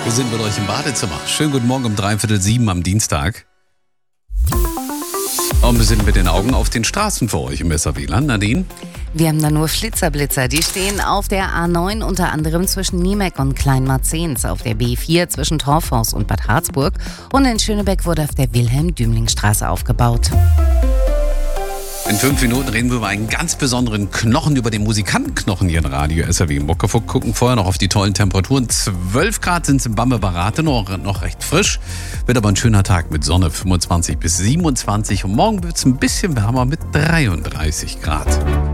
Wir sind mit euch im Badezimmer. Schönen guten Morgen um 6:45 am Dienstag. Und wir sind mit den Augen auf den Straßen für euch im Messerwieland. Nadine? Wir haben da nur Flitzerblitzer. Die stehen auf der A9 unter anderem zwischen Niemek und Kleinmarzens, auf der B4 zwischen Torfhaus und Bad Harzburg und in Schönebeck wurde auf der Wilhelm-Dümling-Straße aufgebaut. In 5 Minuten reden wir über einen ganz besonderen Knochen, über den Musikantenknochen hier in Radio SRW im Muckefuck. Gucken vorher noch auf die tollen Temperaturen. 12 Grad sind es in Bamberg-Barate, noch recht frisch. Wird aber ein schöner Tag mit Sonne, 25 bis 27. Und morgen wird es ein bisschen wärmer mit 33 Grad.